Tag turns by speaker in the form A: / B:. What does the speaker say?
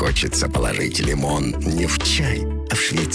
A: Хочется положить лимон не в чай, а в швейцарский